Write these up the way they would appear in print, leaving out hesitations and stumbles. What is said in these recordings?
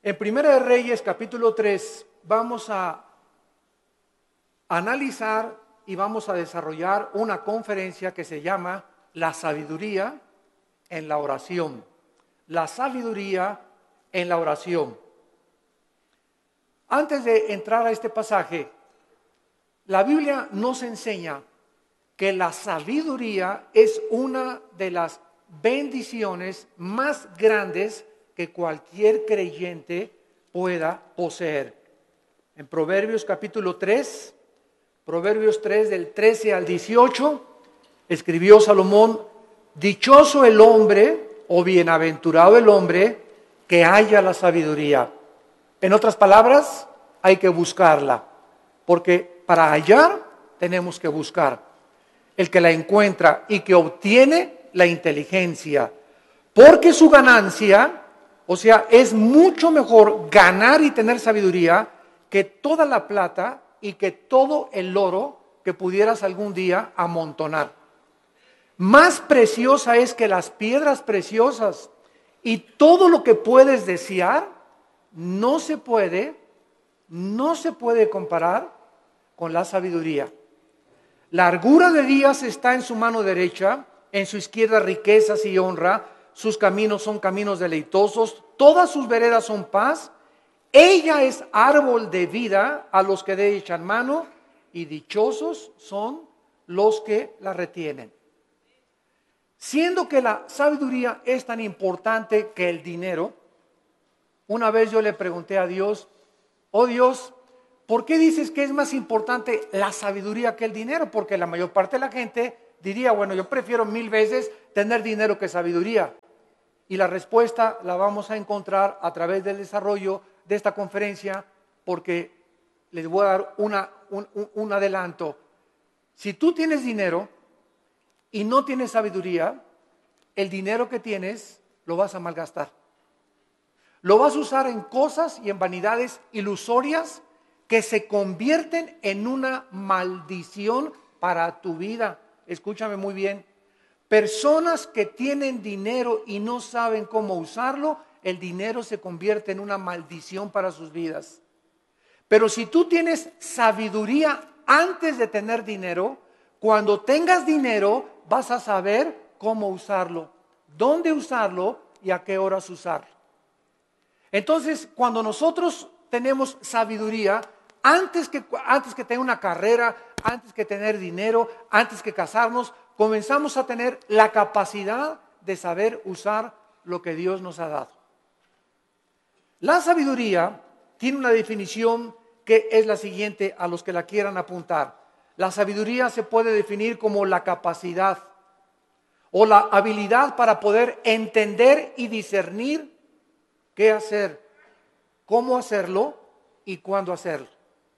En Primera de Reyes, capítulo 3, vamos a analizar y vamos a desarrollar una conferencia que se llama La sabiduría en la oración. La sabiduría en la oración. Antes de entrar a este pasaje, la Biblia nos enseña que la sabiduría es una de las bendiciones más grandes que cualquier creyente pueda poseer. En Proverbios capítulo 3, Proverbios 3 del 13 al 18, escribió Salomón: dichoso el hombre o bienaventurado el hombre que haya la sabiduría. En otras palabras, hay que buscarla, porque para hallar tenemos que buscar. El que la encuentra y que obtiene la inteligencia, porque su ganancia, o sea, es mucho mejor ganar y tener sabiduría que toda la plata y que todo el oro que pudieras algún día amontonar. Más preciosa es que las piedras preciosas, y todo lo que puedes desear no se puede comparar con la sabiduría. Largura de días está en su mano derecha, en su izquierda riquezas y honra. Sus caminos son caminos deleitosos, todas sus veredas son paz. Ella es árbol de vida a los que de echan mano, y dichosos son los que la retienen. Siendo que la sabiduría es tan importante que el dinero, una vez yo le pregunté a Dios: oh Dios, ¿por qué dices que es más importante la sabiduría que el dinero? Porque la mayor parte de la gente diría: bueno, yo prefiero 1000 veces tener dinero que sabiduría. Y la respuesta la vamos a encontrar a través del desarrollo de esta conferencia, porque les voy a dar un adelanto. Si tú tienes dinero y no tienes sabiduría, el dinero que tienes lo vas a malgastar. Lo vas a usar en cosas y en vanidades ilusorias que se convierten en una maldición para tu vida. Escúchame muy bien. Personas que tienen dinero y no saben cómo usarlo, el dinero se convierte en una maldición para sus vidas. Pero si tú tienes sabiduría antes de tener dinero, cuando tengas dinero vas a saber cómo usarlo, dónde usarlo y a qué horas usarlo. Entonces, cuando nosotros tenemos sabiduría, antes que tener una carrera, antes que tener dinero, antes que casarnos, comenzamos a tener la capacidad de saber usar lo que Dios nos ha dado. La sabiduría tiene una definición que es la siguiente, a los que la quieran apuntar. La sabiduría se puede definir como la capacidad o la habilidad para poder entender y discernir qué hacer, cómo hacerlo y cuándo hacerlo.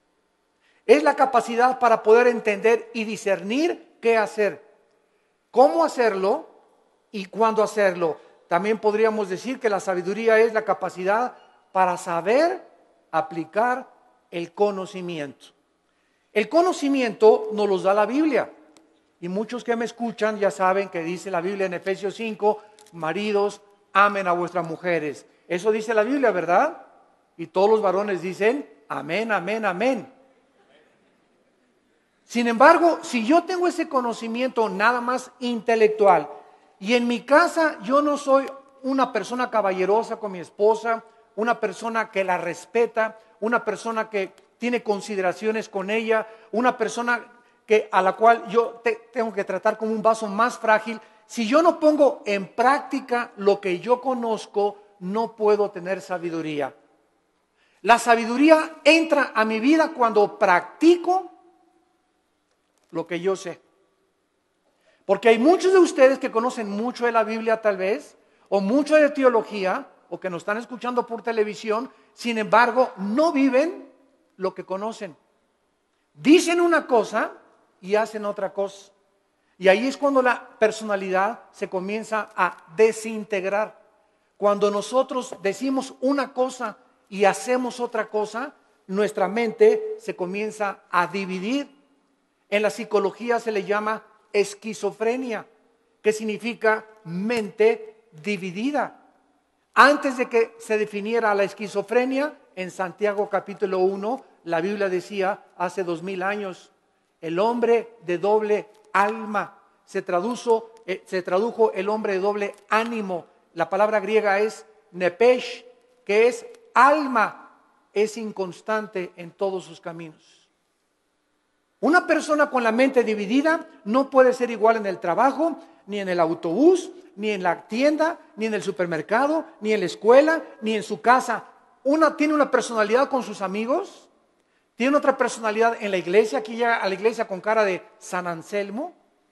Es la capacidad para poder entender y discernir qué hacer, cómo hacerlo y cuándo hacerlo. También podríamos decir que la sabiduría es la capacidad para saber aplicar el conocimiento. El conocimiento nos lo da la Biblia. Y muchos que me escuchan ya saben que dice la Biblia en Efesios 5, maridos, amen a vuestras mujeres. Eso dice la Biblia, ¿verdad? Y todos los varones dicen, amén, amén, amén. Sin embargo, si yo tengo ese conocimiento nada más intelectual, y en mi casa yo no soy una persona caballerosa con mi esposa, una persona que la respeta, una persona que tiene consideraciones con ella, una persona a la cual yo tengo que tratar como un vaso más frágil, si yo no pongo en práctica lo que yo conozco, no puedo tener sabiduría. La sabiduría entra a mi vida cuando practico lo que yo sé. Porque hay muchos de ustedes que conocen mucho de la Biblia tal vez, o mucho de teología, o que nos están escuchando por televisión, sin embargo, no viven lo que conocen. Dicen una cosa y hacen otra cosa. Y ahí es cuando la personalidad se comienza a desintegrar. Cuando nosotros decimos una cosa y hacemos otra cosa, nuestra mente se comienza a dividir. En la psicología se le llama esquizofrenia, que significa mente dividida. Antes de que se definiera la esquizofrenia, en Santiago capítulo 1, la Biblia decía hace 2000 años, el hombre de doble alma. Se tradujo el hombre de doble ánimo. La palabra griega es nepesh, que es alma, es inconstante en todos sus caminos. Una persona con la mente dividida no puede ser igual en el trabajo, ni en el autobús, ni en la tienda, ni en el supermercado, ni en la escuela, ni en su casa. Una tiene una personalidad con sus amigos, tiene otra personalidad en la iglesia, aquí llega a la iglesia con cara de San Anselmo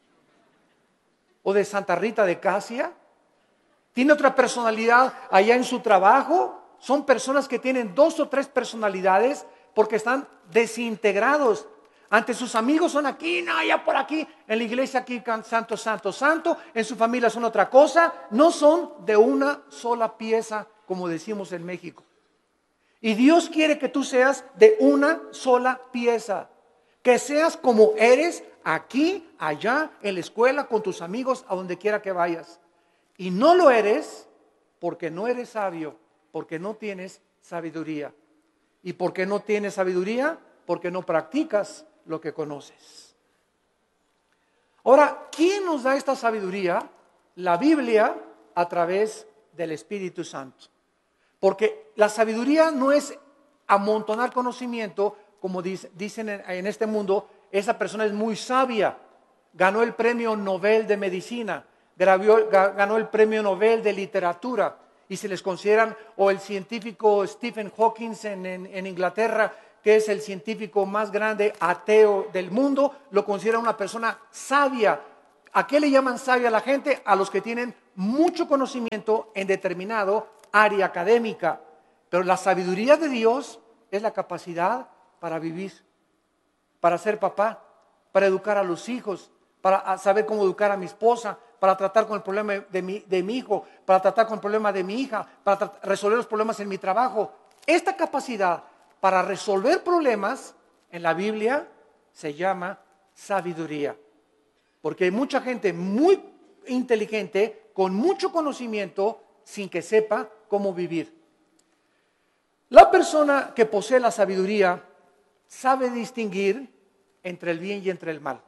o de Santa Rita de Casia. Tiene otra personalidad allá en su trabajo. Son personas que tienen 2 o 3 personalidades porque están desintegrados. Ante sus amigos son aquí, no, allá por aquí. En la iglesia aquí, santo, santo, santo. En su familia son otra cosa. No son de una sola pieza, como decimos en México. Y Dios quiere que tú seas de una sola pieza. Que seas como eres aquí, allá, en la escuela, con tus amigos, a donde quiera que vayas. Y no lo eres porque no eres sabio, porque no tienes sabiduría. ¿Y por qué no tienes sabiduría? Porque no practicas lo que conoces. Ahora, ¿quién nos da esta sabiduría? La Biblia a través del Espíritu Santo. Porque la sabiduría no es amontonar conocimiento, como dicen en este mundo, esa persona es muy sabia, ganó el premio Nobel de Medicina, ganó el premio Nobel de Literatura, y se les consideran, o el científico Stephen Hawking en Inglaterra, que es el científico más grande ateo del mundo, lo considera una persona sabia. ¿A qué le llaman sabia a la gente? A los que tienen mucho conocimiento en determinado área académica. Pero la sabiduría de Dios es la capacidad para vivir, para ser papá, para educar a los hijos, para saber cómo educar a mi esposa, para tratar con el problema de mi hijo, para tratar con el problema de mi hija, para resolver los problemas en mi trabajo. Esta capacidad para resolver problemas en la Biblia se llama sabiduría. Porque hay mucha gente muy inteligente, con mucho conocimiento, sin que sepa cómo vivir. La persona que posee la sabiduría sabe distinguir entre el bien y entre el mal.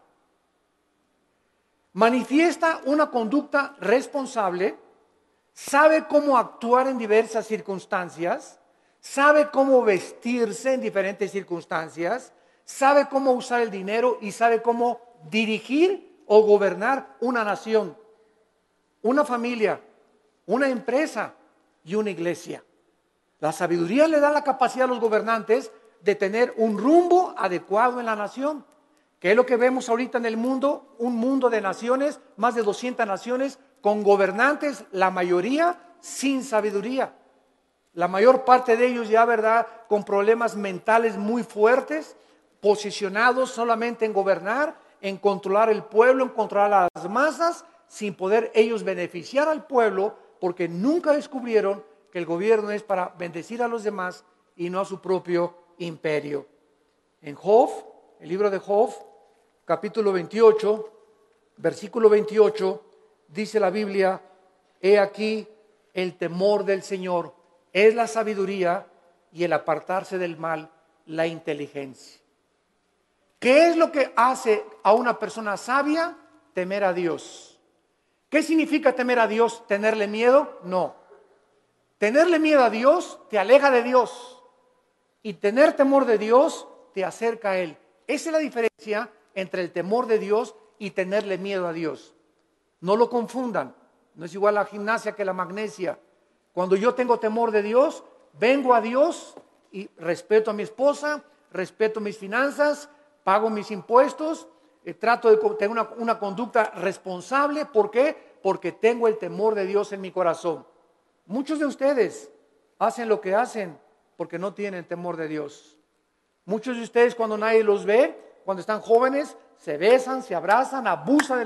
Manifiesta una conducta responsable, sabe cómo actuar en diversas circunstancias, sabe cómo vestirse en diferentes circunstancias, sabe cómo usar el dinero y sabe cómo dirigir o gobernar una nación, una familia, una empresa y una iglesia. La sabiduría le da la capacidad a los gobernantes de tener un rumbo adecuado en la nación. ¿Qué es lo que vemos ahorita en el mundo? Un mundo de naciones, más de 200 naciones, con gobernantes, la mayoría sin sabiduría. La mayor parte de ellos ya, ¿verdad?, con problemas mentales muy fuertes, posicionados solamente en gobernar, en controlar el pueblo, en controlar a las masas, sin poder ellos beneficiar al pueblo, porque nunca descubrieron que el gobierno es para bendecir a los demás y no a su propio imperio. En Job, el libro de Job, capítulo 28, versículo 28, dice la Biblia: he aquí el temor del Señor es la sabiduría y el apartarse del mal la inteligencia. ¿Qué es lo que hace a una persona sabia? Temer a Dios. ¿Qué significa temer a Dios? ¿Tenerle miedo? No. Tenerle miedo a Dios te aleja de Dios, y tener temor de Dios te acerca a Él. Esa es la diferencia entre el temor de Dios y tenerle miedo a Dios. No lo confundan, no es igual la gimnasia que la magnesia. Cuando yo tengo temor de Dios, vengo a Dios y respeto a mi esposa, respeto mis finanzas, pago mis impuestos, trato de tener una conducta responsable. ¿Por qué? Porque tengo el temor de Dios en mi corazón. Muchos de ustedes hacen lo que hacen porque no tienen temor de Dios. Muchos de ustedes, cuando nadie los ve, cuando están jóvenes, se besan, se abrazan, abusan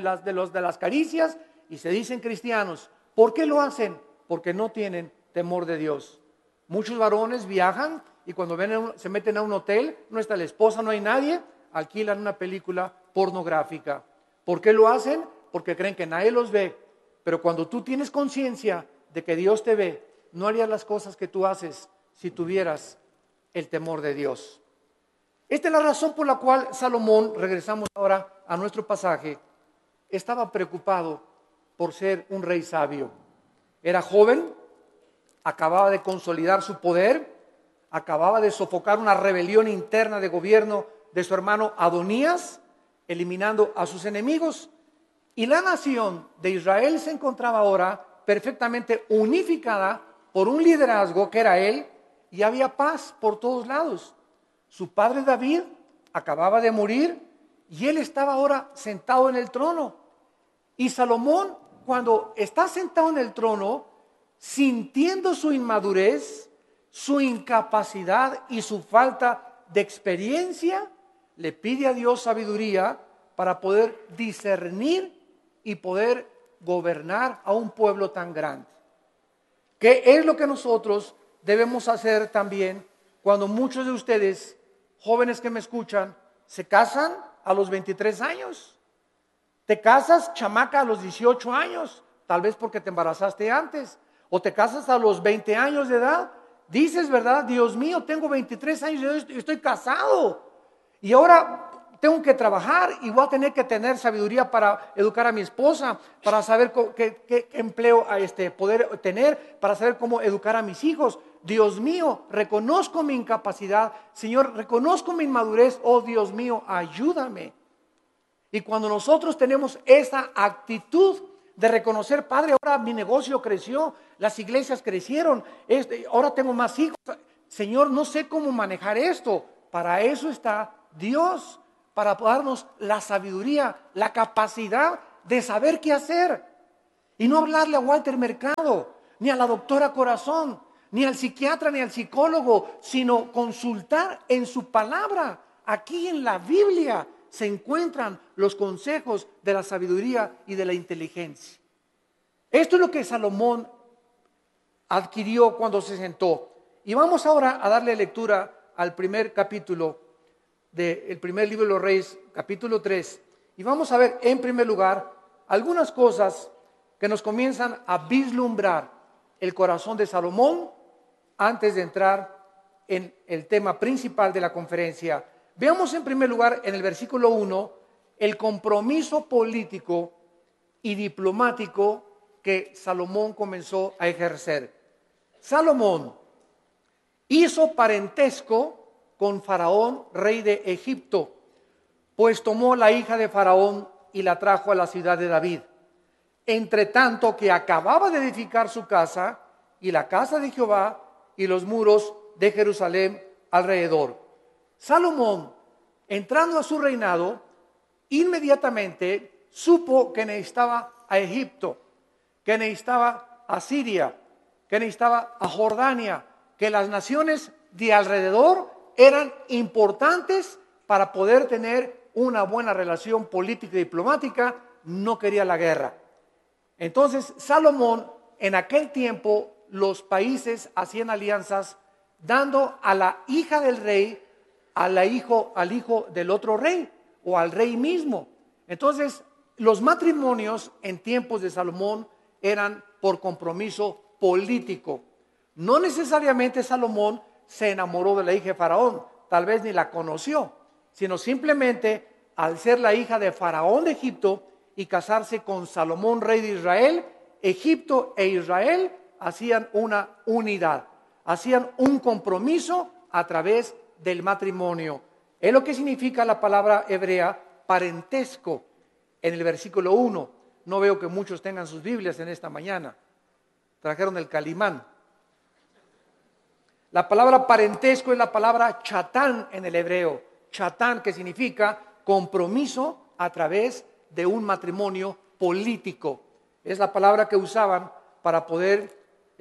de las caricias y se dicen cristianos. ¿Por qué lo hacen? Porque no tienen temor de Dios. Muchos varones viajan y cuando se meten a un hotel, no está la esposa, no hay nadie, alquilan una película pornográfica. ¿Por qué lo hacen? Porque creen que nadie los ve. Pero cuando tú tienes conciencia de que Dios te ve no harías las cosas que tú haces si tuvieras el temor de Dios. Esta es la razón por la cual Salomón, regresamos ahora a nuestro pasaje, estaba preocupado por ser un rey sabio. Era joven, acababa de consolidar su poder, acababa de sofocar una rebelión interna de gobierno de su hermano Adonías, eliminando a sus enemigos. Y la nación de Israel se encontraba ahora perfectamente unificada por un liderazgo que era él, y había paz por todos lados. Su padre David acababa de morir y él estaba ahora sentado en el trono. Y Salomón, cuando está sentado en el trono, sintiendo su inmadurez, su incapacidad y su falta de experiencia, le pide a Dios sabiduría para poder discernir y poder gobernar a un pueblo tan grande. ¿Qué es lo que nosotros debemos hacer también cuando muchos de ustedes, jóvenes que me escuchan, se casan a los 23 años? Te casas, chamaca, a los 18 años, tal vez porque te embarazaste antes, o te casas a los 20 años de edad. Dices, ¿verdad? Dios mío, tengo 23 años y estoy casado. Y ahora tengo que trabajar y voy a tener que tener sabiduría para educar a mi esposa, para saber qué empleo poder tener, para saber cómo educar a mis hijos. Dios mío, reconozco mi incapacidad. Señor, reconozco mi inmadurez. Oh Dios mío, ayúdame. Y cuando nosotros tenemos esa actitud de reconocer, Padre, ahora mi negocio creció, las iglesias crecieron, ahora tengo más hijos. Señor, no sé cómo manejar esto. Para eso está Dios, para darnos la sabiduría, la capacidad de saber qué hacer. Y no hablarle a Walter Mercado, ni a la doctora Corazón, ni al psiquiatra, ni al psicólogo, sino consultar en su palabra. Aquí en la Biblia se encuentran los consejos de la sabiduría y de la inteligencia. Esto es lo que Salomón adquirió cuando se sentó. Y vamos ahora a darle lectura al primer capítulo del primer libro de los Reyes, capítulo 3. Y vamos a ver en primer lugar algunas cosas que nos comienzan a vislumbrar el corazón de Salomón antes de entrar en el tema principal de la conferencia. Veamos en primer lugar en el versículo 1 el compromiso político y diplomático que Salomón comenzó a ejercer. Salomón hizo parentesco con Faraón, rey de Egipto, pues tomó la hija de Faraón y la trajo a la ciudad de David. Entre tanto que acababa de edificar su casa y la casa de Jehová y los muros de Jerusalén alrededor. Salomón, entrando a su reinado, inmediatamente supo que necesitaba a Egipto, que necesitaba a Siria, que necesitaba a Jordania, que las naciones de alrededor eran importantes para poder tener una buena relación política y diplomática. No quería la guerra. Entonces Salomón, en aquel tiempo, los países hacían alianzas dando a la hija del rey al hijo del otro rey o al rey mismo. Entonces los matrimonios en tiempos de Salomón eran por compromiso político. No necesariamente Salomón se enamoró de la hija de Faraón, tal vez ni la conoció, sino simplemente al ser la hija de Faraón de Egipto y casarse con Salomón, rey de Israel, Egipto e Israel hacían una unidad, hacían un compromiso a través del matrimonio. Es lo que significa la palabra hebrea parentesco en el versículo 1. No veo que muchos tengan sus Biblias en esta mañana. Trajeron el Calimán. La palabra parentesco es la palabra chatán en el hebreo. Chatán, que significa compromiso a través de un matrimonio político. Es la palabra que usaban para poder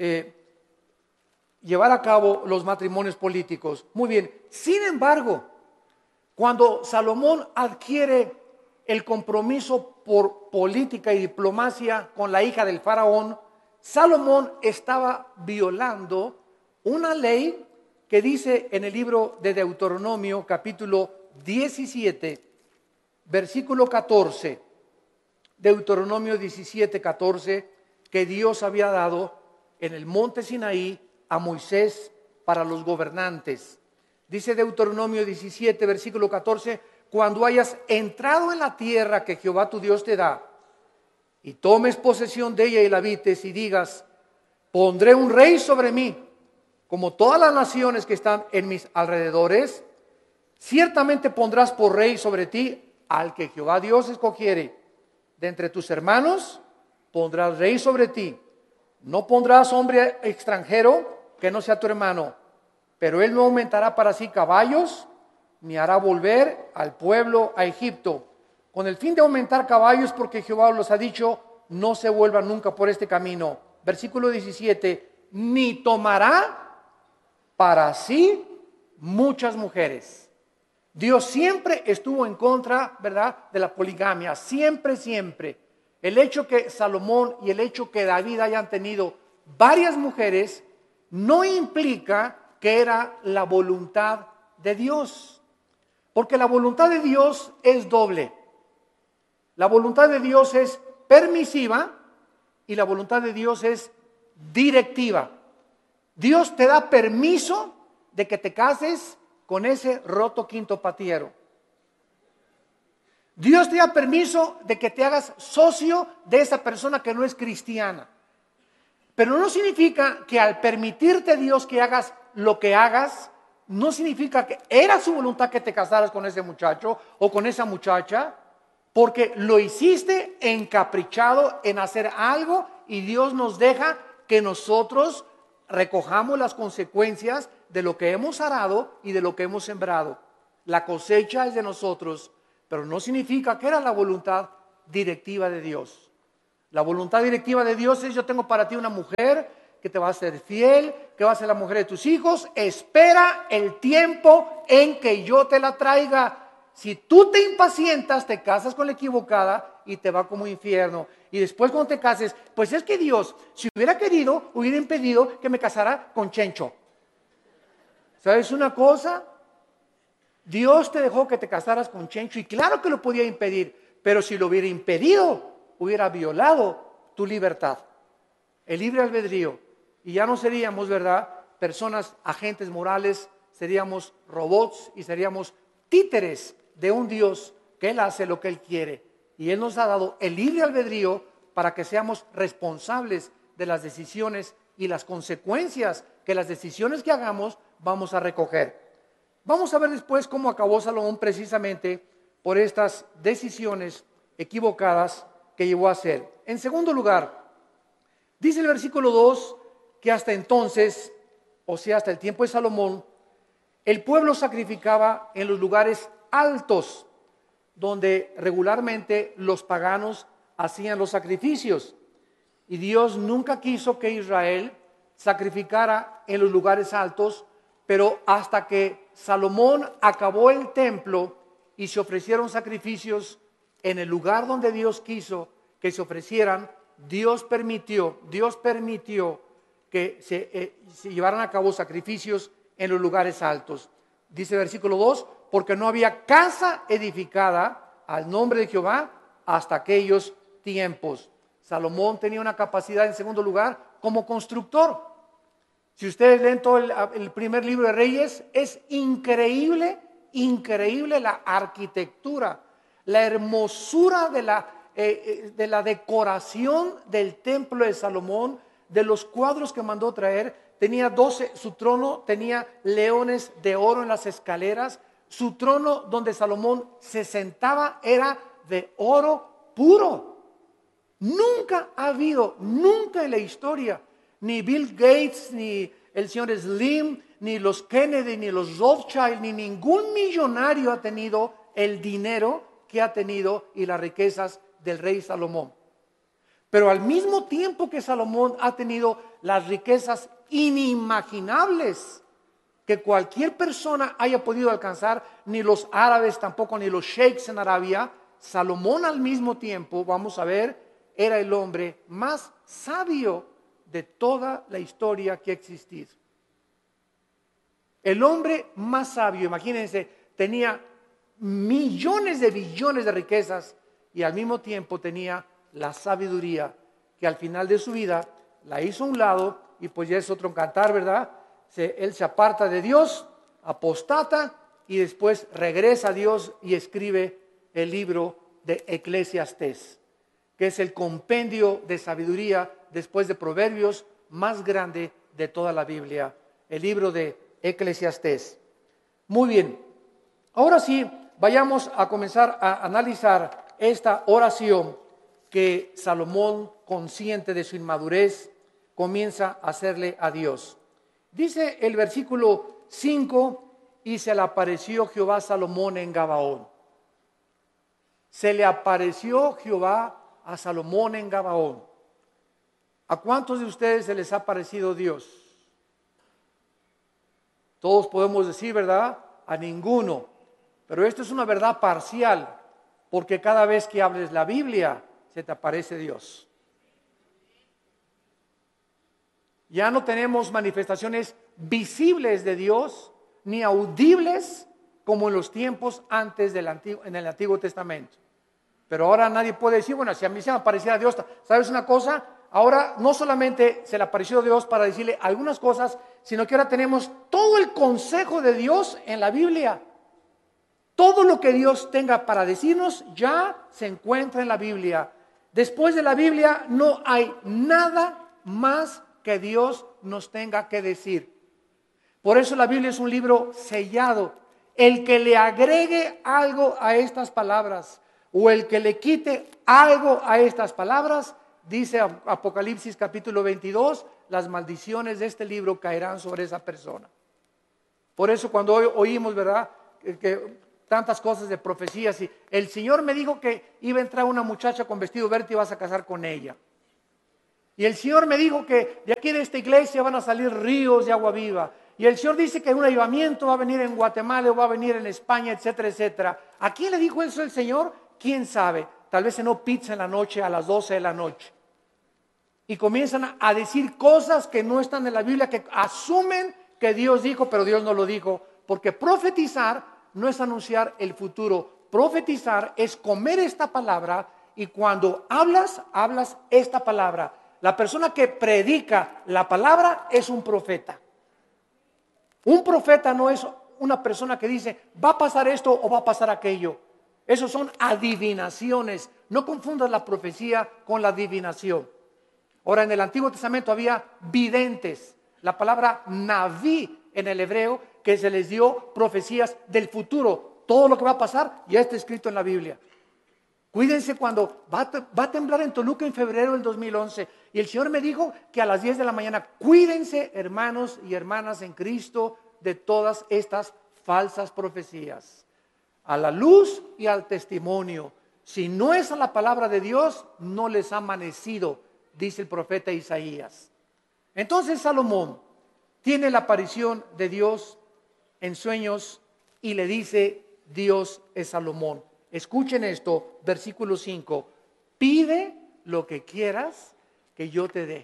llevar a cabo los matrimonios políticos. Muy bien. Sin embargo, cuando Salomón adquiere el compromiso por política y diplomacia con la hija del faraón, Salomón estaba violando una ley que dice en el libro de Deuteronomio, capítulo 17, versículo 14. Deuteronomio 17, 14, que Dios había dado en el monte Sinaí a Moisés para los gobernantes. Dice Deuteronomio 17, versículo 14, cuando hayas entrado en la tierra que Jehová tu Dios te da, y tomes posesión de ella y la habites, y digas, pondré un rey sobre mí, como todas las naciones que están en mis alrededores, ciertamente pondrás por rey sobre ti al que Jehová Dios escogiere. De entre tus hermanos pondrás rey sobre ti. No pondrás hombre extranjero que no sea tu hermano, pero él no aumentará para sí caballos, ni hará volver al pueblo a Egipto, con el fin de aumentar caballos, porque Jehová los ha dicho, no se vuelvan nunca por este camino. Versículo 17, ni tomará para sí muchas mujeres. Dios siempre estuvo en contra, ¿verdad?, de la poligamia, siempre, siempre. El hecho que Salomón y el hecho que David hayan tenido varias mujeres no implica que era la voluntad de Dios, porque la voluntad de Dios es doble. La voluntad de Dios es permisiva y la voluntad de Dios es directiva. Dios te da permiso de que te cases con ese roto quintopatiero. Dios te da permiso de que te hagas socio de esa persona que no es cristiana. Pero no significa que al permitirte Dios que hagas lo que hagas, no significa que era su voluntad que te casaras con ese muchacho o con esa muchacha, porque lo hiciste encaprichado en hacer algo y Dios nos deja que nosotros recojamos las consecuencias de lo que hemos arado y de lo que hemos sembrado. La cosecha es de nosotros, pero no significa que era la voluntad directiva de Dios. La voluntad directiva de Dios es: yo tengo para ti una mujer que te va a ser fiel, que va a ser la mujer de tus hijos. Espera el tiempo en que yo te la traiga. Si tú te impacientas, te casas con la equivocada y te va como infierno. Y después cuando te cases, pues es que Dios, si hubiera querido, hubiera impedido que me casara con Chencho. ¿Sabes una cosa? Dios te dejó que te casaras con Chencho y claro que lo podía impedir, pero si lo hubiera impedido, hubiera violado tu libertad, el libre albedrío. Y ya no seríamos, ¿verdad?, personas, agentes morales, seríamos robots y seríamos títeres de un Dios que Él hace lo que Él quiere. Y Él nos ha dado el libre albedrío para que seamos responsables de las decisiones y las consecuencias que las decisiones que hagamos vamos a recoger. Vamos a ver después cómo acabó Salomón precisamente por estas decisiones equivocadas que llevó a hacer. En segundo lugar, dice el versículo 2 que hasta entonces, o sea, hasta el tiempo de Salomón, el pueblo sacrificaba en los lugares altos, donde regularmente los paganos hacían los sacrificios. Y Dios nunca quiso que Israel sacrificara en los lugares altos, pero hasta que Salomón acabó el templo y se ofrecieron sacrificios en el lugar donde Dios quiso que se ofrecieran, Dios permitió que se llevaran a cabo sacrificios en los lugares altos. Dice el versículo 2, porque no había casa edificada al nombre de Jehová hasta aquellos tiempos. Salomón tenía una capacidad, en segundo lugar, como constructor. Si ustedes leen todo el primer libro de Reyes, es increíble la arquitectura, la hermosura de la decoración del templo de Salomón, de los cuadros que mandó traer. Tenía 12, su trono tenía leones de oro en las escaleras. Su trono donde Salomón se sentaba era de oro puro. Nunca ha habido, nunca en la historia, ni Bill Gates, ni el señor Slim, ni los Kennedy, ni los Rothschild, ni ningún millonario ha tenido el dinero que ha tenido y las riquezas del rey Salomón. Pero al mismo tiempo que Salomón ha tenido las riquezas inimaginables que cualquier persona haya podido alcanzar, ni los árabes tampoco, ni los sheiks en Arabia, Salomón al mismo tiempo, vamos a ver, era el hombre más sabio de toda la historia que ha existido. El hombre más sabio, imagínense, tenía millones de billones de riquezas y al mismo tiempo tenía la sabiduría que al final de su vida la hizo a un lado y pues ya es otro cantar, ¿verdad? Él se aparta de Dios, apostata y después regresa a Dios y escribe el libro de Eclesiastés, que es el compendio de sabiduría después de Proverbios más grande de toda la Biblia, el libro de Eclesiastés. Muy bien, ahora sí, vayamos a comenzar a analizar esta oración que Salomón, consciente de su inmadurez, comienza a hacerle a Dios. Dice el versículo 5, y se le apareció Jehová a Salomón en Gabaón. Se le apareció Jehová a Salomón en Gabaón. ¿A cuántos de ustedes se les ha parecido Dios? Todos podemos decir, ¿verdad? A ninguno. Pero esto es una verdad parcial, porque cada vez que hables la Biblia, se te aparece Dios. Ya no tenemos manifestaciones visibles de Dios, ni audibles como en los tiempos antes en el Antiguo Testamento. Pero ahora nadie puede decir, bueno, si a mí se me apareciera Dios, ¿sabes una cosa? Ahora no solamente se le apareció Dios para decirle algunas cosas, sino que ahora tenemos todo el consejo de Dios en la Biblia. Todo lo que Dios tenga para decirnos ya se encuentra en la Biblia. Después de la Biblia no hay nada más que Dios nos tenga que decir. Por eso la Biblia es un libro sellado. El que le agregue algo a estas palabras o el que le quite algo a estas palabras, dice Apocalipsis capítulo 22, las maldiciones de este libro caerán sobre esa persona. Por eso cuando hoy oímos, ¿verdad?, que tantas cosas de profecías, y el Señor me dijo que iba a entrar una muchacha con vestido verde y vas a casar con ella. Y el Señor me dijo que de aquí de esta iglesia van a salir ríos de agua viva. Y el Señor dice que un avivamiento va a venir en Guatemala o va a venir en España, etcétera, etcétera. ¿A quién le dijo eso el Señor? ¿Quién sabe? Tal vez cenó pizza en la noche a las 12 de la noche. Y comienzan a decir cosas que no están en la Biblia, que asumen que Dios dijo, pero Dios no lo dijo. Porque profetizar no es anunciar el futuro. Profetizar es comer esta palabra y cuando hablas esta palabra. La persona que predica la palabra es un profeta. Un profeta no es una persona que dice, va a pasar esto o va a pasar aquello. Esos son adivinaciones. No confundas la profecía con la adivinación. Ahora, en el Antiguo Testamento había videntes. La palabra naví en el hebreo, que se les dio profecías del futuro. Todo lo que va a pasar ya está escrito en la Biblia. Cuídense cuando va a temblar en Toluca en febrero del 2011. Y el Señor me dijo que a las 10 de la mañana, cuídense hermanos y hermanas en Cristo de todas estas falsas profecías. A la luz y al testimonio. Si no es a la palabra de Dios, no les ha amanecido, dice el profeta Isaías. Entonces Salomón tiene la aparición de Dios en sueños y le dice, Dios es Salomón. Escuchen esto, versículo 5. Pide lo que quieras que yo te dé.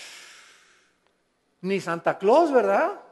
Ni Santa Claus, ¿verdad?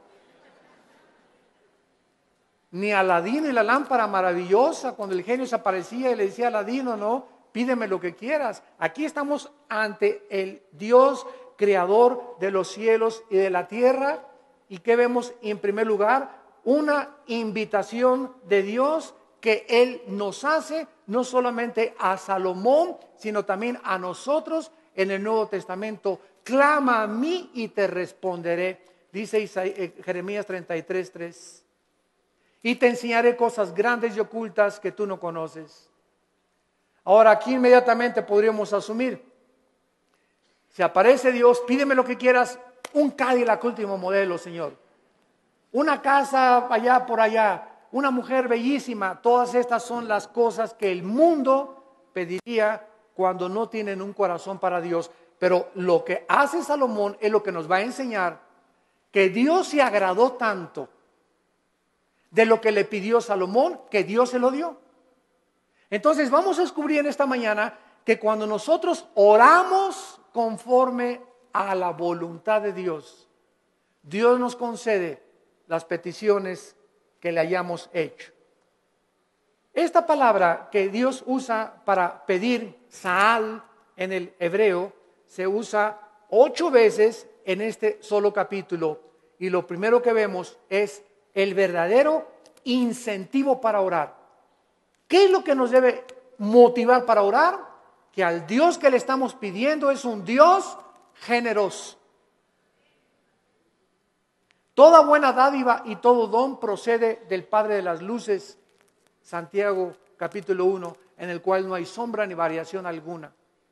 Ni Aladín y la lámpara maravillosa, cuando el genio se aparecía y le decía a Aladino, no, pídeme lo que quieras. Aquí estamos ante el Dios creador de los cielos y de la tierra. ¿Y qué vemos en primer lugar? Una invitación de Dios que Él nos hace, no solamente a Salomón, sino también a nosotros en el Nuevo Testamento. Clama a mí y te responderé, dice Jeremías 33:3. Y te enseñaré cosas grandes y ocultas que tú no conoces. Ahora aquí inmediatamente podríamos asumir, si aparece Dios, pídeme lo que quieras, un Cadillac último modelo, Señor. Una casa allá por allá, una mujer bellísima. Todas estas son las cosas que el mundo pediría cuando no tienen un corazón para Dios. Pero lo que hace Salomón es lo que nos va a enseñar que Dios se agradó tanto de lo que le pidió Salomón, que Dios se lo dio. Entonces vamos a descubrir en esta mañana que cuando nosotros oramos conforme a la voluntad de Dios, Dios nos concede las peticiones que le hayamos hecho. Esta palabra que Dios usa para pedir, Saal, en el hebreo, se usa 8 veces en este solo capítulo. Y lo primero que vemos es el verdadero incentivo para orar. ¿Qué es lo que nos debe motivar para orar? Que al Dios que le estamos pidiendo es un Dios generoso. Toda buena dádiva y todo don procede del Padre de las luces, Santiago capítulo 1, en el cual no hay sombra ni variación alguna.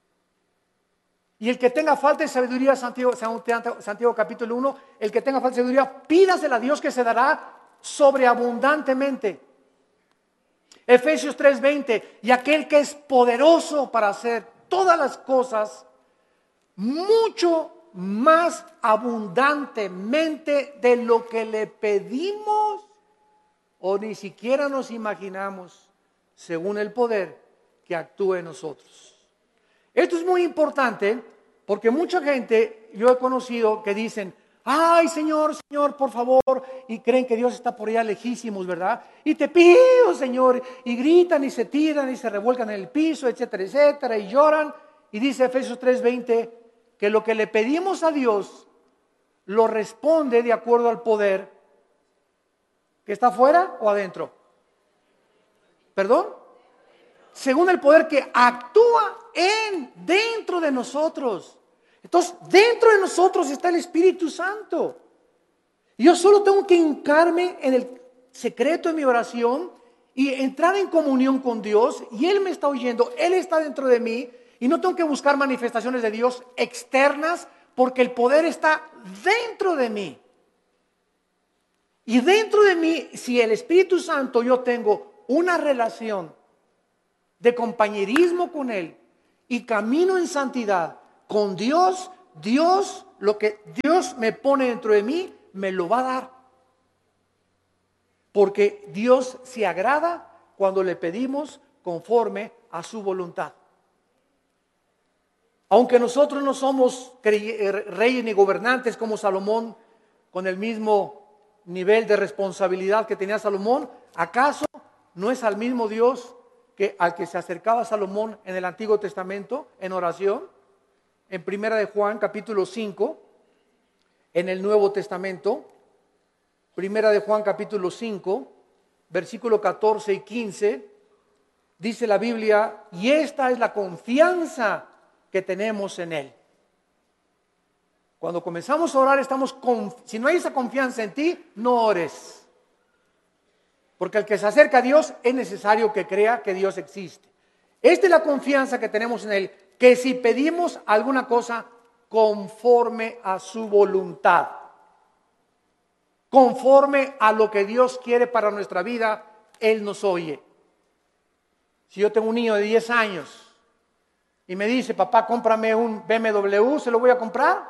Y el que tenga falta de sabiduría, Santiago capítulo 1, el que tenga falta de sabiduría, pídasela a Dios que se dará sobreabundantemente. Efesios 3:20, y aquel que es poderoso para hacer todas las cosas mucho más abundantemente de lo que le pedimos o ni siquiera nos imaginamos, según el poder que actúa en nosotros. Esto es muy importante porque mucha gente, yo he conocido que dicen, ay Señor, Señor, por favor, y creen que Dios está por allá lejísimos, ¿verdad? Y te pido, Señor, y gritan y se tiran y se revuelcan en el piso, etcétera, etcétera, y lloran. Y dice Efesios 3:20 que lo que le pedimos a Dios lo responde de acuerdo al poder que está afuera o adentro. ¿Perdón? Según el poder que actúa dentro de nosotros. Entonces, dentro de nosotros está el Espíritu Santo. Y yo solo tengo que hincarme en el secreto de mi oración y entrar en comunión con Dios. Y Él me está oyendo, Él está dentro de mí. Y no tengo que buscar manifestaciones de Dios externas porque el poder está dentro de mí. Y dentro de mí, si el Espíritu Santo yo tengo una relación de compañerismo con Él y camino en santidad con Dios, lo que Dios me pone dentro de mí, me lo va a dar. Porque Dios se agrada cuando le pedimos conforme a su voluntad. Aunque nosotros no somos reyes ni gobernantes como Salomón, con el mismo nivel de responsabilidad que tenía Salomón, ¿acaso no es al mismo Dios que al que se acercaba Salomón en el Antiguo Testamento en oración? En Primera de Juan capítulo 5, en el Nuevo Testamento, Primera de Juan capítulo 5, versículo 14 y 15, dice la Biblia, y esta es la confianza que tenemos en Él. Cuando comenzamos a orar, si no hay esa confianza en ti, no ores. Porque el que se acerca a Dios es necesario que crea que Dios existe. Esta es la confianza que tenemos en Él, que si pedimos alguna cosa conforme a su voluntad, conforme a lo que Dios quiere para nuestra vida, Él nos oye. Si yo tengo un niño de 10 años y me dice, papá, cómprame un BMW, ¿se lo voy a comprar?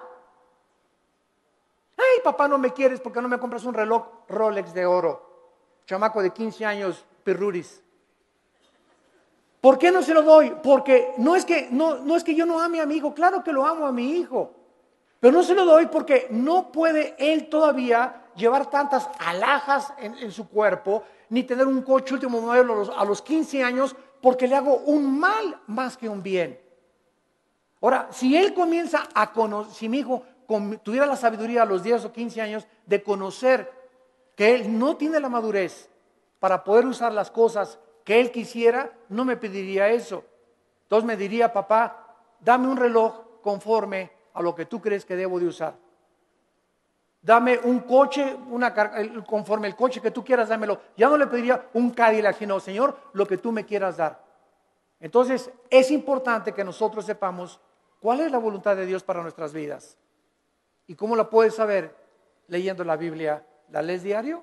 Ay, papá, no me quieres porque no me compras un reloj Rolex de oro. Chamaco de 15 años, pirruris. ¿Por qué no se lo doy? Porque no es que yo no ame a mi hijo, claro que lo amo a mi hijo. Pero no se lo doy porque no puede él todavía llevar tantas alhajas en su cuerpo, ni tener un coche último modelo a los 15 años, porque le hago un mal más que un bien. Ahora, si él comienza a conocer, si mi hijo tuviera la sabiduría a los 10 o 15 años de conocer que él no tiene la madurez para poder usar las cosas que él quisiera, no me pediría eso. Entonces me diría, papá, dame un reloj conforme a lo que tú crees que debo de usar. Dame un coche, conforme el coche que tú quieras, dámelo. Ya no le pediría un Cadillac, sino, Señor, lo que tú me quieras dar. Entonces, es importante que nosotros sepamos cuál es la voluntad de Dios para nuestras vidas. ¿Y cómo la puedes saber? Leyendo la Biblia. ¿La lees diario?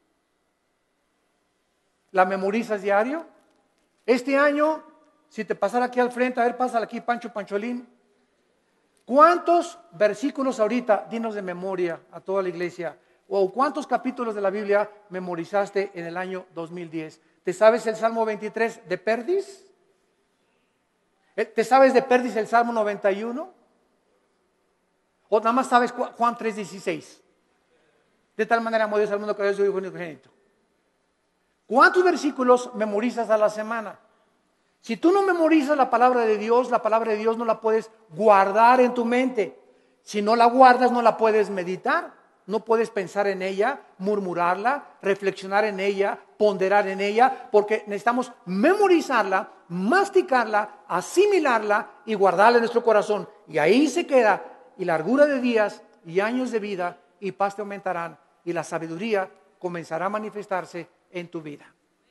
¿La memorizas diario? Este año, si te pasara aquí al frente, a ver, pásala aquí, Pancho Pancholín. ¿Cuántos versículos ahorita, dinos de memoria a toda la iglesia, o cuántos capítulos de la Biblia memorizaste en el año 2010? ¿Te sabes el Salmo 23 de Perdis? ¿Te sabes de Perdis el Salmo 91? ¿O nada más sabes Juan 3:16? De tal manera amó Dios al mundo que dio su Hijo unigénito. ¿Cuántos versículos memorizas a la semana? Si tú no memorizas la palabra de Dios no la puedes guardar en tu mente. Si no la guardas, no la puedes meditar. No puedes pensar en ella, murmurarla, reflexionar en ella, ponderar en ella, porque necesitamos memorizarla, masticarla, asimilarla y guardarla en nuestro corazón. Y ahí se queda, y largura de días y años de vida y paz te aumentarán, y la sabiduría comenzará a manifestarse en tu vida.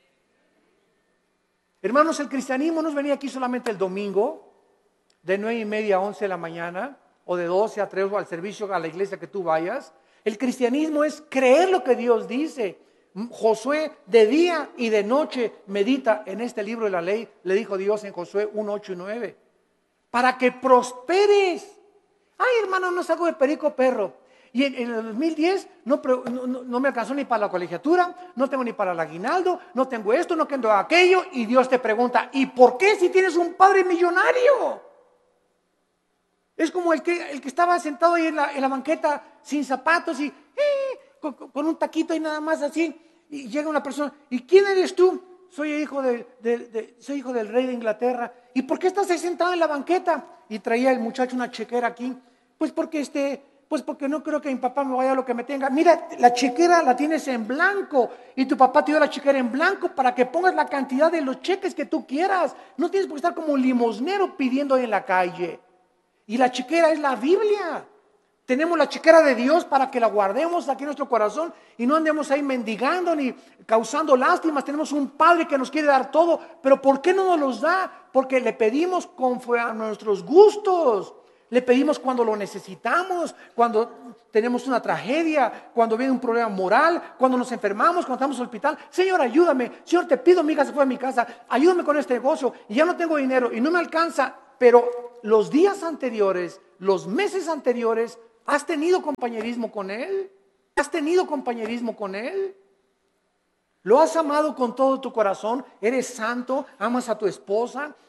Hermanos, el cristianismo no es venir aquí solamente el domingo, de 9:30 a 11 de la mañana, o de 12 a 3 o al servicio a la iglesia que tú vayas. El cristianismo es creer lo que Dios dice. Josué de día y de noche medita en este libro de la ley, le dijo Dios en Josué 1, 8 y 9, para que prosperes. Ay, hermano, no salgo de perico perro. Y en el 2010 no me alcanzó ni para la colegiatura, no tengo ni para el aguinaldo, no tengo esto, no tengo aquello. Y Dios te pregunta, ¿y por qué si tienes un padre millonario? Es como el que estaba sentado ahí en la banqueta sin zapatos y con un taquito y nada más así. Y llega una persona, ¿y quién eres tú? Soy hijo del rey de Inglaterra. ¿Y por qué estás ahí sentado en la banqueta? Y traía el muchacho una chequera aquí. Pues porque no creo que mi papá me vaya a lo que me tenga. Mira, la chequera la tienes en blanco y tu papá te dio la chequera en blanco para que pongas la cantidad de los cheques que tú quieras. No tienes por qué estar como un limosnero pidiendo en la calle. Y la chequera es la Biblia. Tenemos la chequera de Dios para que la guardemos aquí en nuestro corazón y no andemos ahí mendigando ni causando lástimas. Tenemos un Padre que nos quiere dar todo, pero ¿por qué no nos los da? Porque le pedimos conforme a nuestros gustos. Le pedimos cuando lo necesitamos, cuando tenemos una tragedia, cuando viene un problema moral, cuando nos enfermamos, cuando estamos en el hospital. Señor, ayúdame. Señor, te pido, mi hija se fue a mi casa. Ayúdame con este negocio y ya no tengo dinero y no me alcanza. Pero los días anteriores, los meses anteriores, ¿has tenido compañerismo con Él? ¿Has tenido compañerismo con Él? ¿Lo has amado con todo tu corazón? ¿Eres santo? ¿Amas a tu esposa?